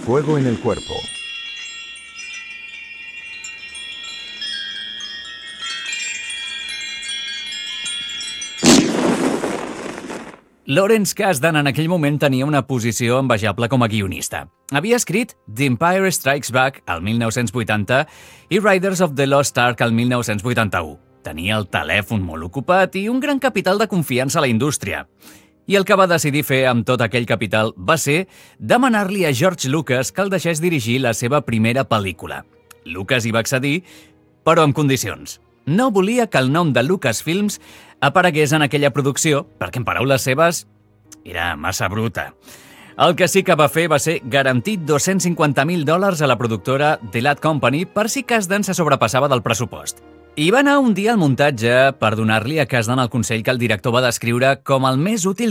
Fuego en el cuerpo. Lawrence Kasdan en aquell moment tenia una posició envejable com a guionista. Havia escrit The Empire Strikes Back al 1980 i Riders of the Lost Ark al 1981. Tenia el telèfon molt ocupat i un gran capital de confiança a la indústria. I el que va decidir fer amb tot aquell capital va ser demanar-li a George Lucas que el deixés dirigir la seva primera pel·lícula. Lucas hi va accedir, però amb condicions. No volia que el nom de Lucasfilms aparegués en aquella producció, perquè en paraules seves era massa bruta. El que sí que va fer va ser garantir $250,000 a la productora The Ladd Company per si Kasdan se sobrepassava del pressupost. I va anar un dia al muntatge per donar-li a Kasdan el consell que el director va descriure com el més útil